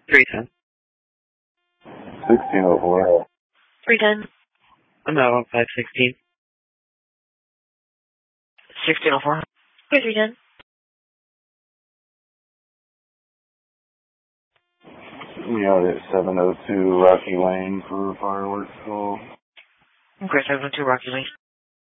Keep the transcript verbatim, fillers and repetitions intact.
three ten. sixteen oh four. three ten. I'm out on five sixteen. sixteen oh four. three ten. We out at seven oh two Rocky Lane for fireworks call. Okay, seven oh two Rocky Lane.